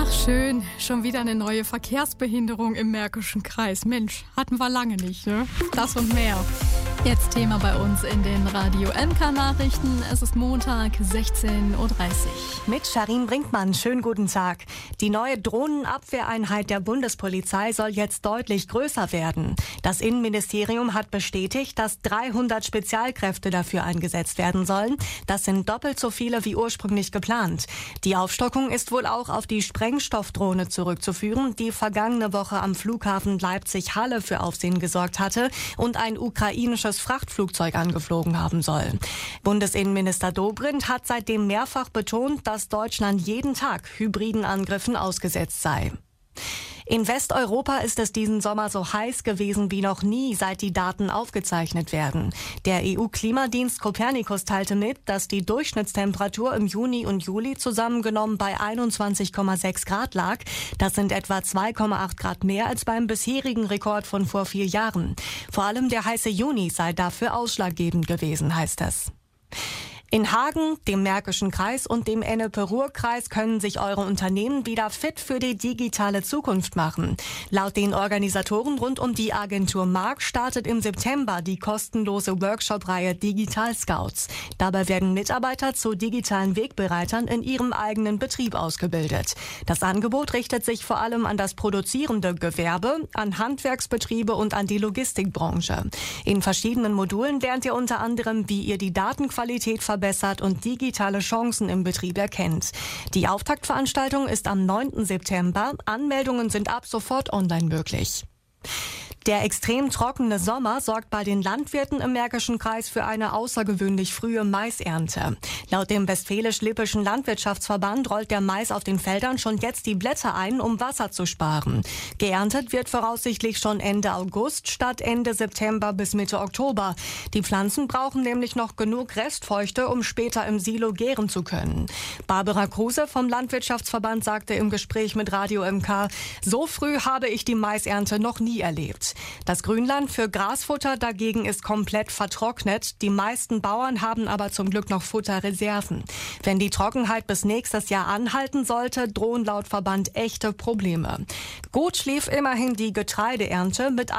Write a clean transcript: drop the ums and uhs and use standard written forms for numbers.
Ach schön, schon wieder eine neue Verkehrsbehinderung im Märkischen Kreis. Mensch, hatten wir lange nicht, ne? Das und mehr. Jetzt Thema bei uns in den Radio MK-Nachrichten. Es ist Montag, 16:30 Uhr. Mit Sharin Brinkmann, schönen guten Tag. Die neue Drohnenabwehreinheit der Bundespolizei soll jetzt deutlich größer werden. Das Innenministerium hat bestätigt, dass 300 Spezialkräfte dafür eingesetzt werden sollen. Das sind doppelt so viele wie ursprünglich geplant. Die Aufstockung ist wohl auch auf die Sprengstoffdrohne zurückzuführen, die vergangene Woche am Flughafen Leipzig-Halle für Aufsehen gesorgt hatte und ein ukrainisches Frachtflugzeug angeflogen haben soll. Bundesinnenminister Dobrindt hat seitdem mehrfach betont, dass Deutschland jeden Tag hybriden Angriffen ausgesetzt sei. In Westeuropa ist es diesen Sommer so heiß gewesen wie noch nie, seit die Daten aufgezeichnet werden. Der EU-Klimadienst Copernicus teilte mit, dass die Durchschnittstemperatur im Juni und Juli zusammengenommen bei 21,6 Grad lag. Das sind etwa 2,8 Grad mehr als beim bisherigen Rekord von vor 4 Jahren. Vor allem der heiße Juni sei dafür ausschlaggebend gewesen, heißt es. In Hagen, dem Märkischen Kreis und dem Ennepe-Ruhr-Kreis können sich eure Unternehmen wieder fit für die digitale Zukunft machen. Laut den Organisatoren rund um die Agentur Mark startet im September die kostenlose Workshop-Reihe Digital Scouts. Dabei werden Mitarbeiter zu digitalen Wegbereitern in ihrem eigenen Betrieb ausgebildet. Das Angebot richtet sich vor allem an das produzierende Gewerbe, an Handwerksbetriebe und an die Logistikbranche. In verschiedenen Modulen lernt ihr unter anderem, wie ihr die Datenqualität verbessert und digitale Chancen im Betrieb erkennt. Die Auftaktveranstaltung ist am 9. September. Anmeldungen sind ab sofort online möglich. Der extrem trockene Sommer sorgt bei den Landwirten im Märkischen Kreis für eine außergewöhnlich frühe Maisernte. Laut dem Westfälisch-Lippischen Landwirtschaftsverband rollt der Mais auf den Feldern schon jetzt die Blätter ein, um Wasser zu sparen. Geerntet wird voraussichtlich schon Ende August statt Ende September bis Mitte Oktober. Die Pflanzen brauchen nämlich noch genug Restfeuchte, um später im Silo gären zu können. Barbara Kruse vom Landwirtschaftsverband sagte im Gespräch mit Radio MK, so früh habe ich die Maisernte noch nie erlebt. Das Grünland für Grasfutter dagegen ist komplett vertrocknet. Die meisten Bauern haben aber zum Glück noch Futterreserven. Wenn die Trockenheit bis nächstes Jahr anhalten sollte, drohen laut Verband echte Probleme. Gut schlief immerhin die Getreideernte mit